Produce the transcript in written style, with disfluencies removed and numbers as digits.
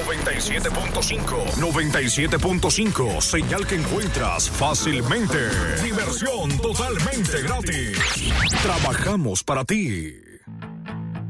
97.5. 97.5, señal que encuentras fácilmente. Diversión totalmente gratis. Trabajamos para ti.